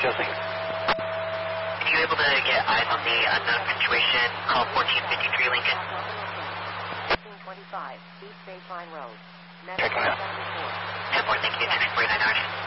Processing. Are you able to get eyes on the unknown situation? Call 1453 Lincoln. 1525 East Baseline Road. Checking out. 10-4, thank you. 649 hours.